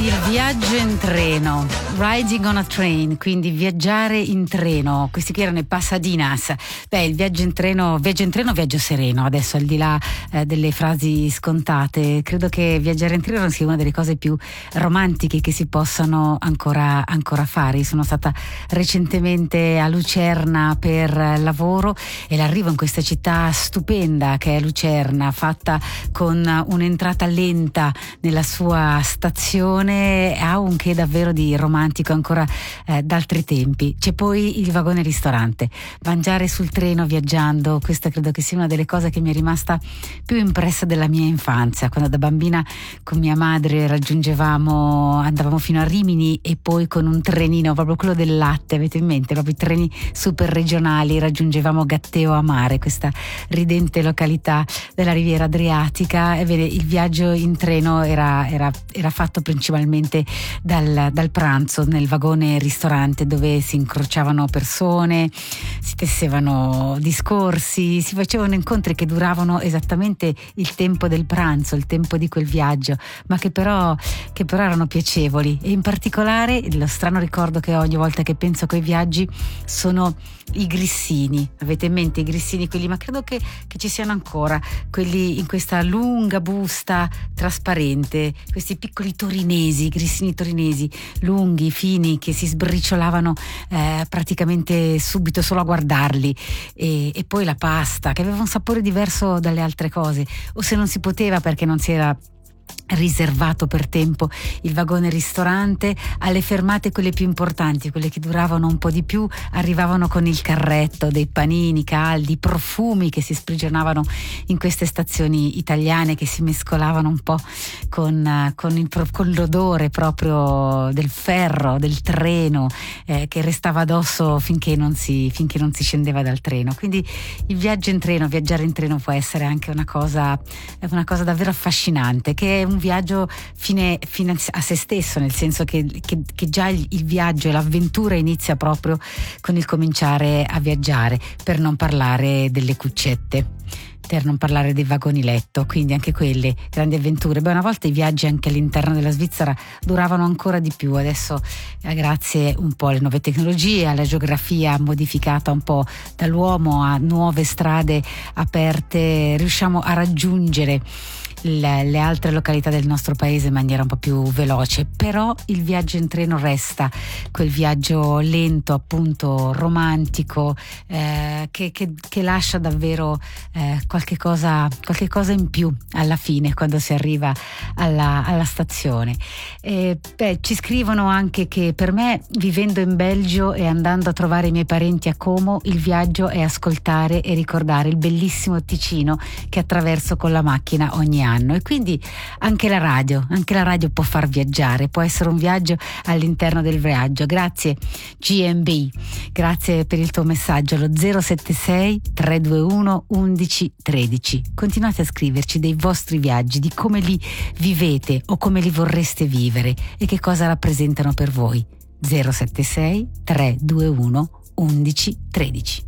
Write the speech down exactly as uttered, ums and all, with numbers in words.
Il viaggio in treno, riding on a train, quindi viaggiare in treno. Questi qui erano i Pasadinas. Beh, il viaggio in treno, viaggio in treno, viaggio sereno. Adesso, al di là eh, delle frasi scontate, credo che viaggiare in treno sia una delle cose più romantiche che si possano ancora, ancora fare. Io sono stata recentemente a Lucerna per lavoro e l'arrivo in questa città stupenda che è Lucerna, fatta con un'entrata lenta nella sua stazione, ha un che davvero di romantico ancora eh, d'altri tempi. C'è poi il vagone ristorante, mangiare sul treno viaggiando, questa credo che sia una delle cose che mi è rimasta più impressa della mia infanzia, quando da bambina con mia madre raggiungevamo, andavamo fino a Rimini e poi con un trenino, proprio quello del latte, avete in mente, proprio i treni super regionali, raggiungevamo Gatteo a Mare, questa ridente località della Riviera Adriatica. Ebbene, il viaggio in treno era, era, era fatto principalmente dal, dal pranzo nel vagone ristorante, dove si incrociavano persone, si tessevano discorsi, si facevano incontri che duravano esattamente il tempo del pranzo, il tempo di quel viaggio, ma che però, che però erano piacevoli. E in particolare lo strano ricordo che ho ogni volta che penso a quei viaggi sono i grissini. Avete in mente i grissini, quelli, ma credo che, che ci siano ancora, quelli in questa lunga busta trasparente, questi piccoli torinesi, grissini torinesi, lunghi, fini, che si sbriciolavano eh, praticamente subito solo a guardarli, e, e poi la pasta che aveva un sapore diverso dalle altre cose, o se non si poteva perché non si era riservato per tempo il vagone ristorante, alle fermate quelle più importanti, quelle che duravano un po' di più, arrivavano con il carretto dei panini caldi, profumi che si sprigionavano in queste stazioni italiane, che si mescolavano un po' con, con, il, con l'odore proprio del ferro, del treno eh, che restava addosso finché non si, finché non si scendeva dal treno. Quindi il viaggio in treno, viaggiare in treno può essere anche una cosa, una cosa davvero affascinante, che è un viaggio fine, fine a se stesso, nel senso che, che, che già il, il viaggio e l'avventura inizia proprio con il cominciare a viaggiare, per non parlare delle cuccette, per non parlare dei vagoni letto, quindi anche quelle grandi avventure. Beh, una volta i viaggi anche all'interno della Svizzera duravano ancora di più. Adesso eh, grazie un po' alle nuove tecnologie, alla geografia modificata un po' dall'uomo, a nuove strade aperte, riusciamo a raggiungere Le, le altre località del nostro paese in maniera un po' più veloce. Però il viaggio in treno resta quel viaggio lento, appunto romantico, eh, che, che, che lascia davvero eh, qualche cosa, qualche cosa in più alla fine, quando si arriva alla, alla stazione. E, beh, ci scrivono anche che per me, vivendo in Belgio e andando a trovare i miei parenti a Como, il viaggio è ascoltare e ricordare il bellissimo Ticino che attraverso con la macchina ogni anno. Anno. E quindi anche la radio, anche la radio può far viaggiare, può essere un viaggio all'interno del viaggio. Grazie G M B, grazie per il tuo messaggio allo zero sette sei tre due uno undici tredici. Continuate a scriverci dei vostri viaggi, di come li vivete o come li vorreste vivere e che cosa rappresentano per voi. zero sette sei tre due uno undici tredici.